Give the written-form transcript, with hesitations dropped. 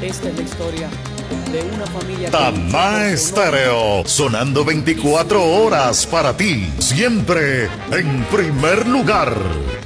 Esta es la historia de una familia que luchó Tamá por su honor. Estéreo, sonando 24 horas para ti, siempre en primer lugar.